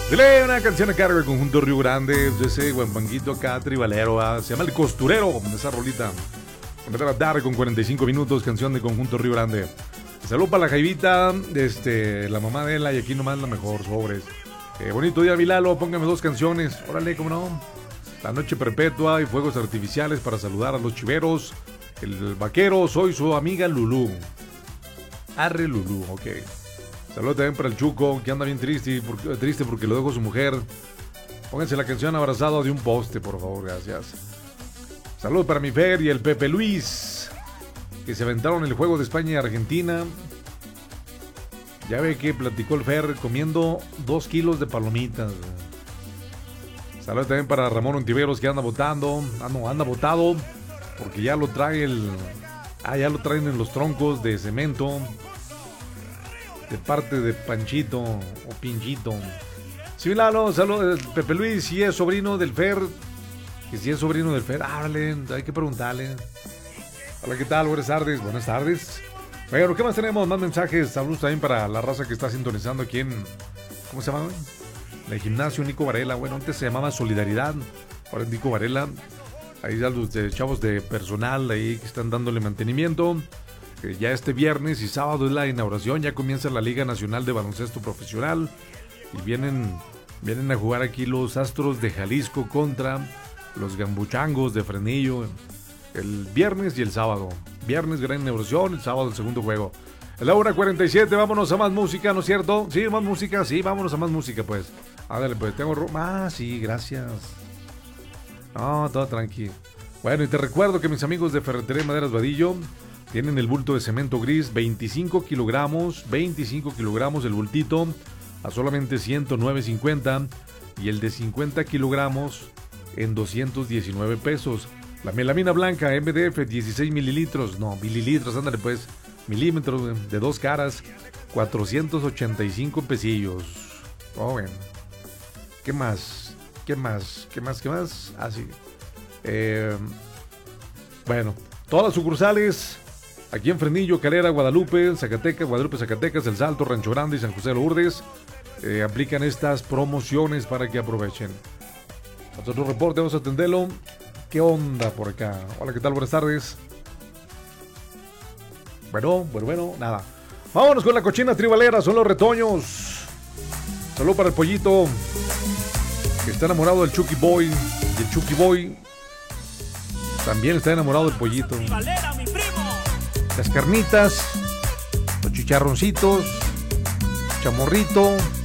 Dile una canción a cargo del conjunto Río Grande, de ese guampanguito acá, tribalero, se llama El Costurero, esa rolita. Empezar a dar con 45 minutos, canción de conjunto Río Grande. Salud para la Jaivita, la mamá de ella, y aquí nomás la mejor, sobres. Bonito día, Vilalo, póngame 2 canciones, órale, cómo no. La noche perpetua y fuegos artificiales para saludar a los chiveros. El vaquero, soy su amiga Lulú. Arre Lulú, ok. Saludos también para el Chuco, que anda bien triste porque lo dejó su mujer. Pónganse la canción Abrazado de un poste, por favor, gracias. Saludos para mi Fer y el Pepe Luis, que se aventaron el juego de España y Argentina. Ya ve que platicó el Fer comiendo 2 kilos de palomitas. Saludos también para Ramón Ontiveros, que anda votando. Anda votado porque ya lo trae ya lo traen en los troncos de cemento. De parte de Panchito o Pinchito. Sí, Lalo, saludos. Pepe Luis, si es sobrino del Fer. Que si es sobrino del Fer, háblale, hay que preguntarle. Hola, ¿qué tal? Buenas tardes. Buenas tardes. Bueno, ¿qué más tenemos? Más mensajes. Saludos también para la raza que está sintonizando aquí en... ¿Cómo se llama? El gimnasio Nico Varela. Bueno, antes se llamaba Solidaridad. Ahora es Nico Varela. Ahí ya los chavos de personal ahí que están dándole mantenimiento. Ya este viernes y sábado es la inauguración, ya comienza la Liga Nacional de Baloncesto Profesional y vienen a jugar aquí los Astros de Jalisco contra los Gambuchangos de Fresnillo el viernes y el sábado. Viernes gran inauguración, el sábado el segundo juego. A la hora 47, vámonos a más música, ¿no es cierto? Sí, más música, sí, vámonos a más música pues. Ándale pues, tengo... sí, gracias. No, todo tranquilo. Bueno, y te recuerdo que mis amigos de Ferretería Maderas Vadillo tienen el bulto de cemento gris, 25 kilogramos el bultito, a solamente 109.50, y el de 50 kilogramos en 219 pesos. La melamina blanca MDF, 16 mililitros, no, mililitros, ándale pues, milímetros de 2 caras, 485 pesillos. Oh, bueno. ¿Qué más? Así. Bueno, todas las sucursales aquí en Fresnillo, Calera, Guadalupe, Zacatecas, El Salto, Rancho Grande y San José de Lourdes aplican estas promociones para que aprovechen. Otro reporte, vamos a atenderlo. ¿Qué onda por acá? Hola, ¿qué tal? Buenas tardes. Bueno, nada. Vámonos con la cochina tribalera, son los retoños. Saludos para el pollito, que está enamorado del Chucky Boy. Y el Chucky Boy también está enamorado del pollito. Tribalera, mi primo. Las carnitas, los chicharroncitos, chamorrito,